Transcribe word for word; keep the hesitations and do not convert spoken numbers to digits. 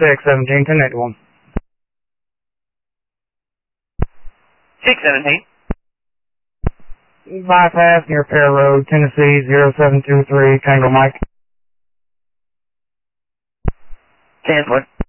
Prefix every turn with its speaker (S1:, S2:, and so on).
S1: six seventeen, ten eighty-one.
S2: six seventeen.
S1: Bypass near Pear Road, Tennessee, zero seven two three, Tango Mike.
S2: ten foot.